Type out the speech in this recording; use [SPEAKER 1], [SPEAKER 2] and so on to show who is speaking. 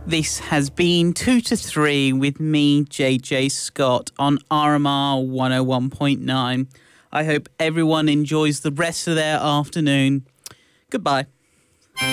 [SPEAKER 1] This has been 2 to 3 with me, JJ Scott, on RMR 101.9. I hope everyone enjoys the rest of their afternoon. Goodbye.